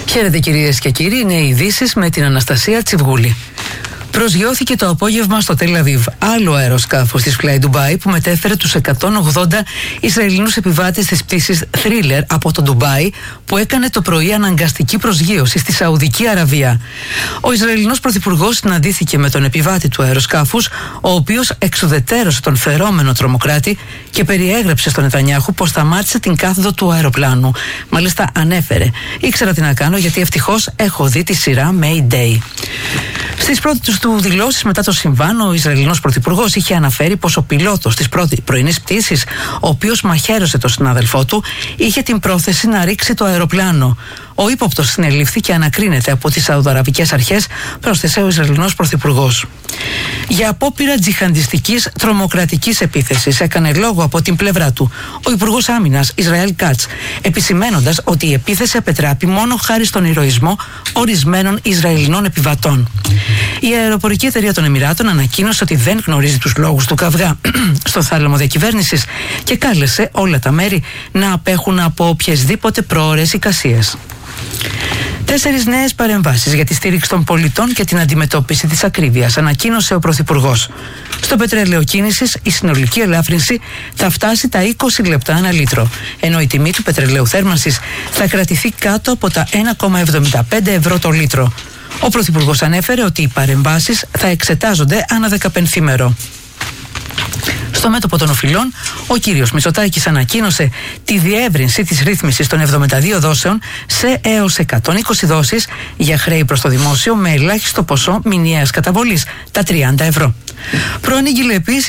Χαίρετε κυρίες και κύριοι, είναι οι ειδήσεις με την Αναστασία Τσιβγούλη. Προσγειώθηκε το απόγευμα στο Τελ Αβίβ άλλο αεροσκάφος της Fly Dubai που μετέφερε τους 180 Ισραηλινούς επιβάτες της πτήσης Thriller από το Ντουμπάι που έκανε το πρωί αναγκαστική προσγείωση στη Σαουδική Αραβία. Ο Ισραηλινός Πρωθυπουργός συναντήθηκε με τον επιβάτη του αεροσκάφους, ο οποίος εξουδετέρωσε τον φερόμενο τρομοκράτη και περιέγραψε στον Νετανιάχου πως σταμάτησε την κάθοδο του αεροπλάνου. Μάλιστα ανέφερε: «Ήξερα τι να κάνω γιατί ευτυχώς έχω δει τη σειρά Mayday». Στις πρώτες του δηλώσεις μετά το συμβάν, ο Ισραηλινός Πρωθυπουργός είχε αναφέρει πως ο πιλότος της πρωινής πτήσης, ο οποίος μαχαίρωσε τον συνάδελφό του, είχε την πρόθεση να ρίξει το αεροπλάνο. Ο ύποπτος συνελήφθη και ανακρίνεται από τις Σαουδαραβικές αρχές, πρόσθεσε ο Ισραηλινός Πρωθυπουργός. Για απόπειρα τζιχαντιστικής τρομοκρατικής επίθεσης έκανε λόγο από την πλευρά του ο Υπουργός Άμυνας Ισραήλ Κάτς, επισημαίνοντας ότι η επίθεση απετράπη μόνο χάρη στον ηρωισμό ορισμένων Ισραηλινών επιβατών. Η αεροπορική εταιρεία των Εμιράτων ανακοίνωσε ότι δεν γνωρίζει τους λόγους του καυγά στο θάλαμο διακυβέρνησης και κάλεσε όλα τα μέρη να απέχουν από οποιασδήποτε πρόωρες εικασίες. 4 νέες παρεμβάσεις για τη στήριξη των πολιτών και την αντιμετώπιση της ακρίβειας, ανακοίνωσε ο Πρωθυπουργός. Στο πετρέλαιο κίνησης, η συνολική ελάφρυνση θα φτάσει τα 20 λεπτά ανά λίτρο, ενώ η τιμή του πετρελαίου θέρμανσης θα κρατηθεί κάτω από τα 1,75 ευρώ το λίτρο. Ο Πρωθυπουργός ανέφερε ότι οι παρεμβάσεις θα εξετάζονται ανά 15ημερο. Στο μέτωπο των οφειλών, ο κύριος Μητσοτάκης ανακοίνωσε τη διεύρυνση της ρύθμισης των 72 δόσεων σε έως 120 δόσεις για χρέη προς το δημόσιο με ελάχιστο ποσό μηνιαίας καταβολής, τα 30 ευρώ. Προανήγγειλε επίσης